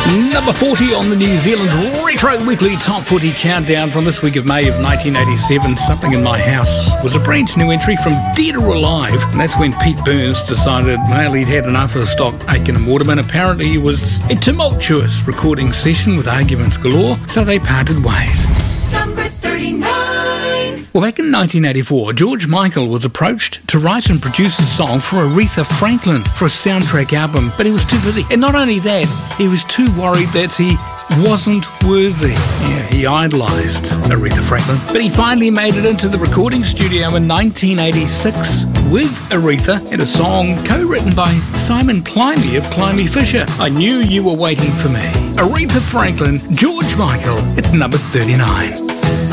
Number 40 on the New Zealand Retro Weekly Top 40 Countdown from this week of May of 1987. Something in My House was a brand new entry from Dead or Alive, and that's when Pete Burns decided, well, he'd had enough of Stock, Aitken and Waterman. Apparently it was a tumultuous recording session with arguments galore, so they parted ways. Number 39. Well, back in 1984, George Michael was approached to write and produce a song for Aretha Franklin for a soundtrack album, but he was too busy. And not only that, he was too worried that he wasn't worthy. Yeah, he idolised Aretha Franklin. But he finally made it into the recording studio in 1986 with Aretha and a song co-written by Simon Climie of Climie Fisher. I Knew You Were Waiting For Me. Aretha Franklin, George Michael at number 39.